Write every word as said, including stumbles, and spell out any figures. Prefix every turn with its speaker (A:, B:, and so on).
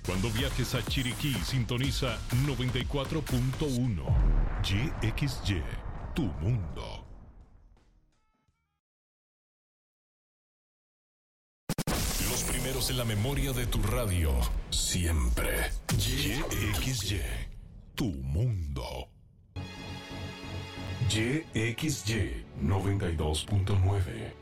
A: Cuando viajes a Chiriquí, sintoniza noventa y cuatro punto uno. Y X Y, tu mundo. Los primeros en la memoria de tu radio, siempre. Y X Y, tu mundo. Y X Y noventa y dos punto nueve.